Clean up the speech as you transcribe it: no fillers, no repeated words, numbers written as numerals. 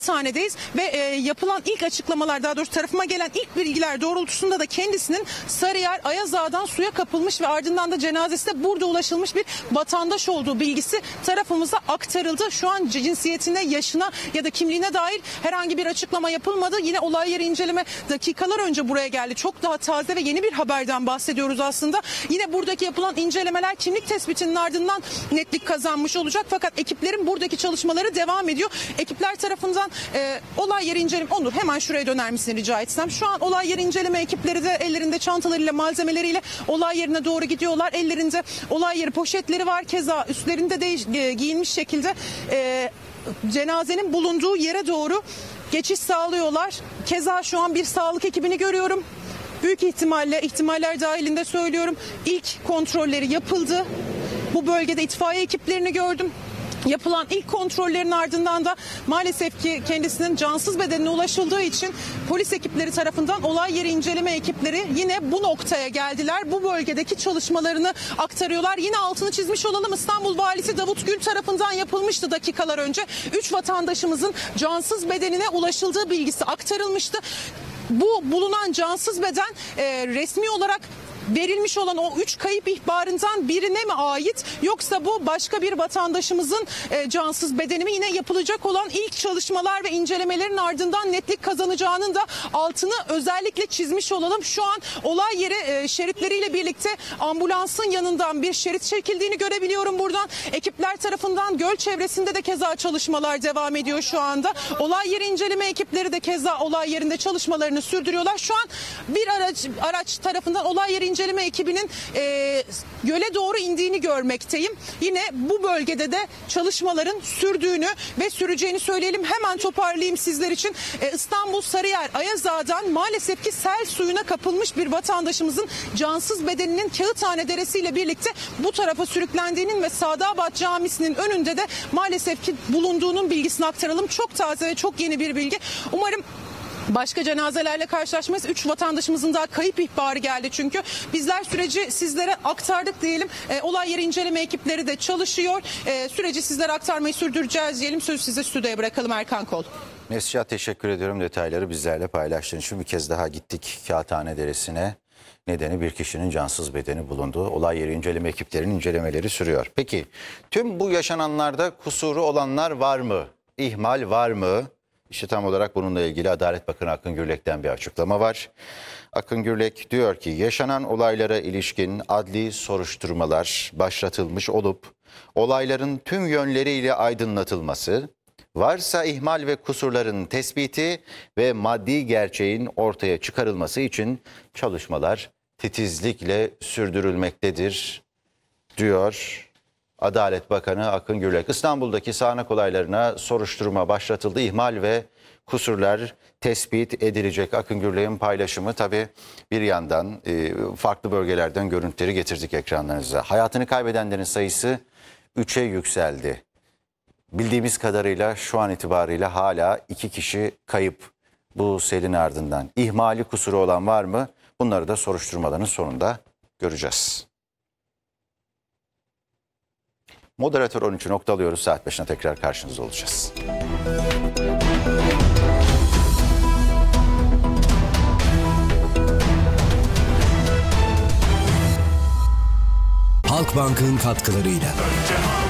Hastanedeyiz ve yapılan ilk açıklamalar, daha doğrusu tarafıma gelen ilk bilgiler doğrultusunda da kendisinin Sarıyer Ayaz Ağa'dan suya kapılmış ve ardından da cenazesine burada ulaşılmış bir vatandaş olduğu bilgisi tarafımıza aktarıldı. Şu an cinsiyetine, yaşına ya da kimliğine dair herhangi bir açıklama yapılmadı. Yine olay yeri inceleme dakikalar önce buraya geldi. Çok daha taze ve yeni bir haberden bahsediyoruz aslında. Yine buradaki yapılan incelemeler kimlik tespitinin ardından netlik kazanmış olacak. Fakat ekiplerin buradaki çalışmaları devam ediyor. Ekipler tarafından olay yeri inceleme... Onur, hemen şuraya döner misin rica etsem? Şu an olay yeri inceleme ekipleri de ellerinde çantalarıyla, malzemeleriyle olay yerine doğru gidiyorlar. Ellerinde olay yeri poşetleri var. Keza üstlerinde de giyinmiş şekilde cenazenin bulunduğu yere doğru geçiş sağlıyorlar. Keza şu an bir sağlık ekibini görüyorum. Büyük ihtimaller dahilinde söylüyorum, ilk kontrolleri yapıldı. Bu bölgede itfaiye ekiplerini gördüm. Yapılan ilk kontrollerin ardından da maalesef ki kendisinin cansız bedenine ulaşıldığı için polis ekipleri tarafından olay yeri inceleme ekipleri yine bu noktaya geldiler. Bu bölgedeki çalışmalarını aktarıyorlar. Yine altını çizmiş olalım, İstanbul Valisi Davut Gül tarafından yapılmıştı dakikalar önce. 3 vatandaşımızın cansız bedenine ulaşıldığı bilgisi aktarılmıştı. Bu bulunan cansız beden resmi olarak verilmiş olan o 3 kayıp ihbarından birine mi ait, yoksa bu başka bir vatandaşımızın cansız bedeni mi? Yine yapılacak olan ilk çalışmalar ve incelemelerin ardından netlik kazanacağının da altını özellikle çizmiş olalım. Şu an olay yeri şeritleriyle birlikte ambulansın yanından bir şerit çekildiğini görebiliyorum buradan. Ekipler tarafından göl çevresinde de keza çalışmalar devam ediyor şu anda. Olay yeri inceleme ekipleri de keza olay yerinde çalışmalarını sürdürüyorlar. Şu an bir araç tarafından olay yeri inceleme ekibinin göle doğru indiğini görmekteyim. Yine bu bölgede de çalışmaların sürdüğünü ve süreceğini söyleyelim. Hemen toparlayayım sizler için. İstanbul Sarıyer Ayaz Ağa'dan maalesef ki sel suyuna kapılmış bir vatandaşımızın cansız bedeninin Kağıthane Deresi ile birlikte bu tarafa sürüklendiğinin ve Sadabat Camisi'nin önünde de maalesef ki bulunduğunun bilgisini aktaralım. Çok taze ve çok yeni bir bilgi. Umarım başka cenazelerle karşılaşmayız. 3 vatandaşımızın daha kayıp ihbarı geldi çünkü. Bizler süreci sizlere aktardık diyelim. Olay yeri inceleme ekipleri de çalışıyor. Süreci sizlere aktarmayı sürdüreceğiz diyelim. Sözü size stüdyoya bırakalım Erkan Kol. Neslihat, teşekkür ediyorum detayları bizlerle paylaştığın için. Bir kez daha gittik Kağıthane Deresi'ne. Nedeni bir kişinin cansız bedeni bulundu. Olay yeri inceleme ekiplerinin incelemeleri sürüyor. Peki tüm bu yaşananlarda kusuru olanlar var mı? İhmal var mı? İşte tam olarak bununla ilgili Adalet Bakanı Akın Gürlek'ten bir açıklama var. Akın Gürlek diyor ki yaşanan olaylara ilişkin adli soruşturmalar başlatılmış olup olayların tüm yönleriyle aydınlatılması, varsa ihmal ve kusurların tespiti ve maddi gerçeğin ortaya çıkarılması için çalışmalar titizlikle sürdürülmektedir diyor Adalet Bakanı Akın Gürlek. İstanbul'daki sağanak olaylarına soruşturma başlatıldı. İhmal ve kusurlar tespit edilecek. Akın Gürlek'in paylaşımı tabii bir yandan farklı bölgelerden görüntüleri getirdik ekranlarınıza. Hayatını kaybedenlerin sayısı 3'e yükseldi. Bildiğimiz kadarıyla şu an itibarıyla hala 2 kişi kayıp bu selin ardından. İhmali, kusuru olan var mı? Bunları da soruşturmaların sonunda göreceğiz. Moderatör 13'ü noktalıyoruz. Saat 5'ine tekrar karşınızda olacağız. Halkbank'ın katkılarıyla.